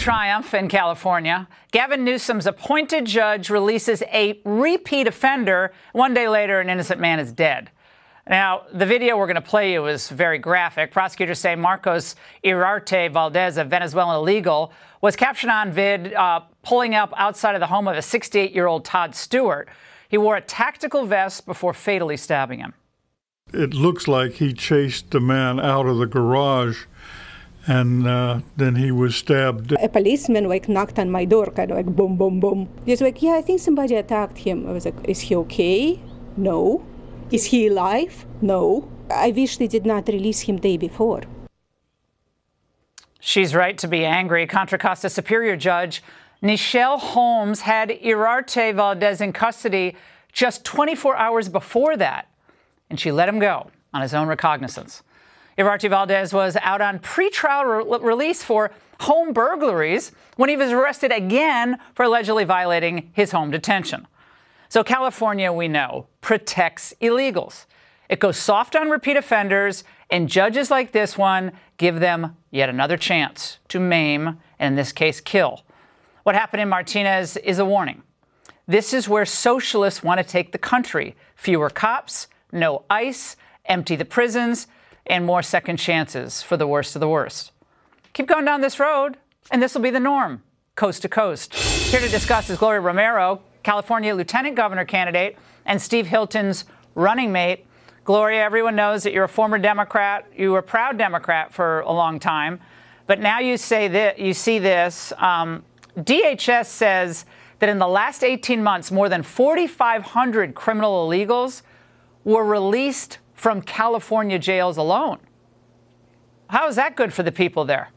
triumph in California. Gavin Newsom's appointed judge releases a repeat offender. One day later, an innocent man is dead. Now, the video we're going to play you is very graphic. Prosecutors say Marcos Iriarte Valdez, a Venezuelan illegal, was captured on vid pulling up outside of the home of a 68-year-old Todd Stewart. He wore a tactical vest before fatally stabbing him. It looks like he chased the man out of the garage, and then he was stabbed. A policeman knocked on my door, kind of boom, boom, boom. He was like, yeah, I think somebody attacked him. I was like, is he okay? No. Is he alive? No. I wish they did not release him day before. She's right to be angry. Contra Costa Superior Judge Nichelle Holmes had Iriarte Valdez in custody just 24 hours before that, and she let him go on his own recognizance. Iriarte Valdez was out on pretrial release for home burglaries when he was arrested again for allegedly violating his home detention. So California, we know, protects illegals. It goes soft on repeat offenders, and judges like this one give them yet another chance to maim, and in this case, kill. What happened in Martinez is a warning. This is where socialists want to take the country. Fewer cops, no ICE, empty the prisons, and more second chances for the worst of the worst. Keep going down this road, and this will be the norm, coast to coast. Here to discuss is Gloria Romero, California Lieutenant Governor candidate, and Steve Hilton's running mate. Gloria, everyone knows that you're a former Democrat. You were a proud Democrat for a long time. But now you say that you see this. DHS says that in the last 18 months, more than 4,500 criminal illegals were released from California jails alone. How is that good for the people there?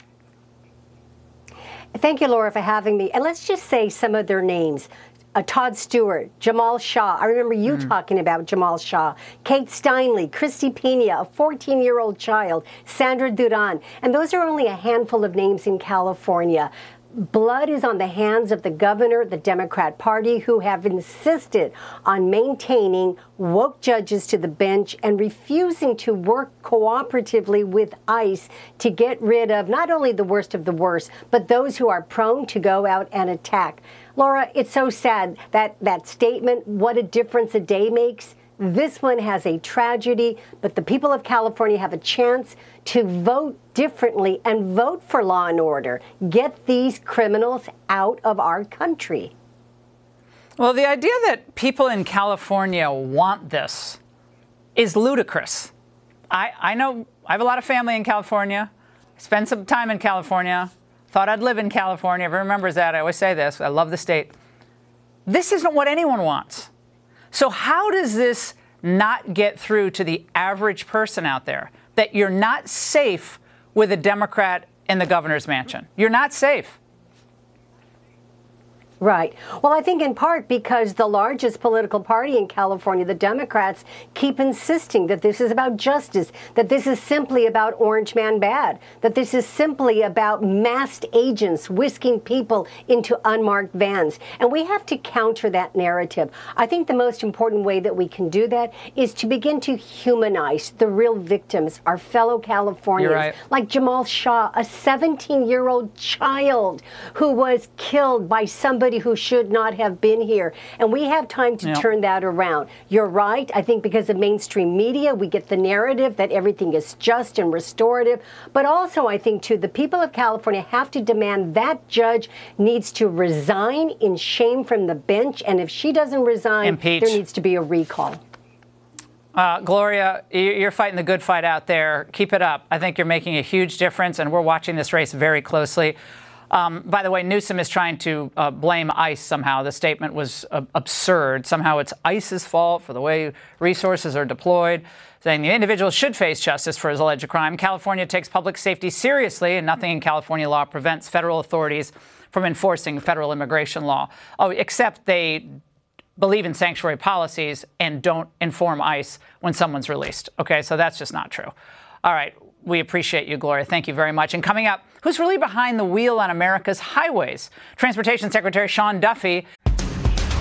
Thank you, Laura, for having me. And let's just say some of their names. Todd Stewart, Jamal Shaw. I remember you talking about Jamal Shaw. Kate Steinle, Christy Pena, a 14-year-old child, Sandra Duran. And those are only a handful of names in California. Blood is on the hands of the governor, the Democrat Party, who have insisted on maintaining woke judges to the bench and refusing to work cooperatively with ICE to get rid of not only the worst of the worst, but those who are prone to go out and attack. Laura, it's so sad that statement, what a difference a day makes. This one has a tragedy, but the people of California have a chance to vote differently and vote for law and order. Get these criminals out of our country. Well, the idea that people in California want this is ludicrous. I know I have a lot of family in California. I spent some time in California. Thought I'd live in California. Everyone remembers that. I always say this. I love the state. This isn't what anyone wants. So how does this not get through to the average person out there that you're not safe with a Democrat in the governor's mansion? You're not safe. Right. Well, I think in part because the largest political party in California, the Democrats, keep insisting that this is about justice, that this is simply about Orange Man Bad, that this is simply about masked agents whisking people into unmarked vans. And we have to counter that narrative. I think the most important way that we can do that is to begin to humanize the real victims, our fellow Californians, right, like Jamal Shaw, a 17-year-old child who was killed by somebody who should not have been here. And we have time to turn that around. You're right. I think because of mainstream media, we get the narrative that everything is just and restorative. But also, I think, too, the people of California have to demand that judge needs to resign in shame from the bench. And if she doesn't resign, impeach. There needs to be a recall. Gloria, you're fighting the good fight out there. Keep it up. I think you're making a huge difference, and we're watching this race very closely. By the way, Newsom is trying to blame ICE somehow. The statement was absurd. Somehow it's ICE's fault for the way resources are deployed, saying the individual should face justice for his alleged crime. California takes public safety seriously, and nothing in California law prevents federal authorities from enforcing federal immigration law. Oh, except they believe in sanctuary policies and don't inform ICE when someone's released. Okay, so that's just not true. All right. We appreciate you, Gloria. Thank you very much. And coming up, who's really behind the wheel on America's highways? Transportation Secretary Sean Duffy